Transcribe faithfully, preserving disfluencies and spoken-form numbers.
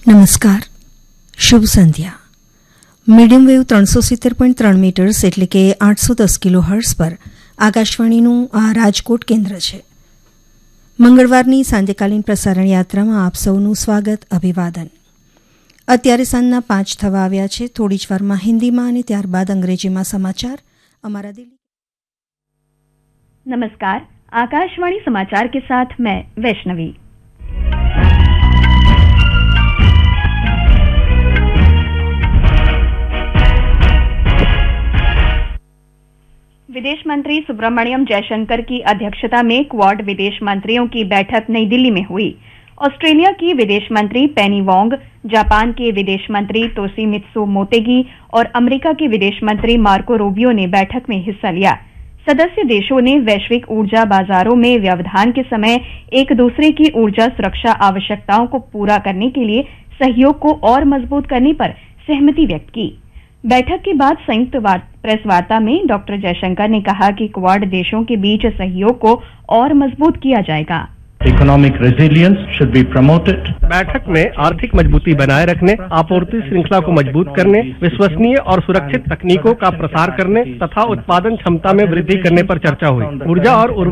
નમસ્કાર, શુભ સંધ્યા. Medium wave ત્રણસો સિત્તેર પોઈન્ટ ત્રણ મીટર્સ એટલે કે આઠસો દસ કિલો હર્ટ્ઝ પર આકાશવાણીનું આ રાજકોટ કેન્દ્ર છે. મંગળવારની સાંજેકાલીન પ્રસારણ યાત્રામાં આપ સૌનું સ્વાગત, અભિવાદન. અત્યારે સાંજના પાંચ થવા આવ્યા છે. થોડી જ વારમાં હિન્દીમાં અને ત્યારબાદ અંગ્રેજીમાં સમાચાર. અમારા દિલ્હી. नमस्कार, आकाशवाणी समाचार के साथ मैं वैष्णवी. विदेश मंत्री सुब्रमण्यम जयशंकर की अध्यक्षता में क्वाड विदेश मंत्रियों की बैठक नई दिल्ली में हुई. ऑस्ट्रेलिया की विदेश मंत्री पेनी वोंग, जापान के विदेश मंत्री तोशिमित्सु मोतेगी और अमेरिका के विदेश मंत्री मार्को रूबियो ने बैठक में हिस्सा लिया. सदस्य देशों ने वैश्विक ऊर्जा बाजारों में व्यवधान के समय एक दूसरे की ऊर्जा सुरक्षा आवश्यकताओं को पूरा करने के लिए सहयोग को और मजबूत करने पर सहमति व्यक्त की. बैठक के बाद संयुक्त प्रेस वार्ता में डॉक्टर जयशंकर ने कहा कि क्वाड देशों के बीच सहयोग को और मजबूत किया जाएगा. Economic resilience should be promoted. बैठक में आर्थिक मजबूती बनाए रखने, आपूर्ति श्रृंखला को मजबूत करने, विश्वसनीय और सुरक्षित तकनीकों का प्रसार करने तथा उत्पादन क्षमता में वृद्धि करने पर चर्चा हुई. ऊर्जा और